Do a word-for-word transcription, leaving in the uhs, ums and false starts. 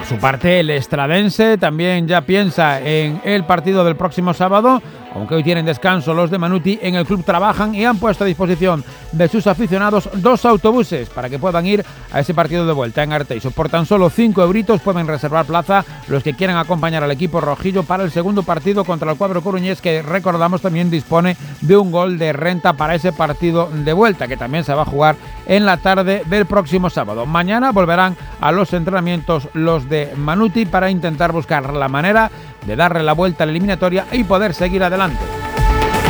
Por su parte, el estradense también ya piensa en el partido del próximo sábado. Aunque hoy tienen descanso los de Manuti, en el club trabajan y han puesto a disposición de sus aficionados dos autobuses para que puedan ir a ese partido de vuelta en Arteixo. Por tan solo cinco euritos pueden reservar plaza los que quieran acompañar al equipo rojillo para el segundo partido contra el cuadro coruñés, que recordamos también dispone de un gol de renta para ese partido de vuelta, que también se va a jugar en la tarde del próximo sábado. Mañana volverán a los entrenamientos los de Manuti para intentar buscar la manera de darle la vuelta a la eliminatoria y poder seguir adelante.